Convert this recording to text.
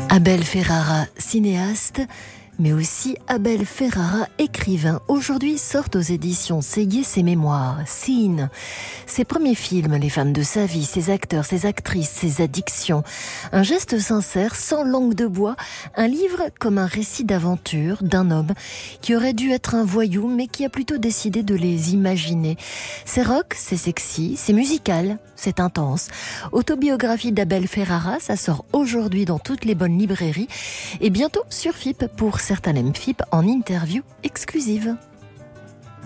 Abel Ferrara, cinéaste, mais aussi Abel Ferrara, écrivain. Aujourd'hui sortent aux éditions Séguier ses mémoires, Scene. Ses premiers films, les femmes de sa vie, ses acteurs, ses actrices, ses addictions. Un geste sincère, sans langue de bois, un livre comme un récit d'aventure d'un homme qui aurait dû être un voyou, mais qui a plutôt décidé de les imaginer. C'est rock, c'est sexy, c'est musical, c'est intense. Autobiographie d'Abel Ferrara, ça sort aujourd'hui dans toutes les bonnes librairies et bientôt sur FIP pour certains aiment FIP en interview exclusive.